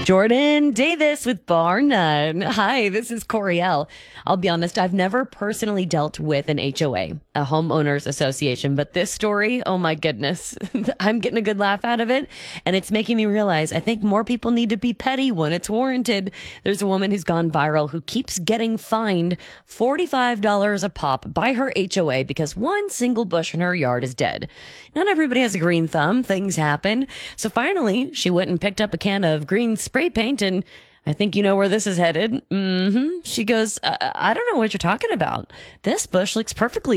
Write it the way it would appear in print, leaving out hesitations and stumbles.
Jordan Davis with Bar None. Hi, this is Coriel. I'll be honest, I've never personally dealt with an HOA, a homeowners association, but this story, oh my goodness, I'm getting a good laugh out of it. And it's making me realize I think more people need to be petty when it's warranted. There's a woman who's gone viral who keeps getting fined $45 a pop by her HOA because one single bush in her yard is dead. Not everybody has a green thumb. Things happen. So finally, she went and picked up a can of green spray paint, and I think you know where this is headed. She goes, I don't know what you're talking about. This bush looks perfectly